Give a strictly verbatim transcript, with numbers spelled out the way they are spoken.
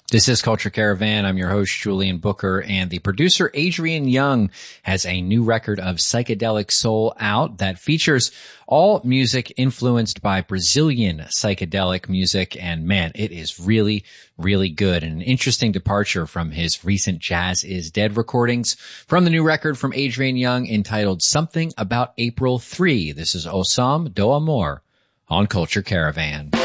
This is Culture Caravan. I'm your host, Julian Booker, and the producer, Adrian Young, has a new record of psychedelic soul out that features all music influenced by Brazilian psychedelic music. And man, it is really, really good and an interesting departure from his recent Jazz is Dead recordings. From the new record from Adrian Young entitled Something About April three. This is Osam do Amor on Culture Caravan.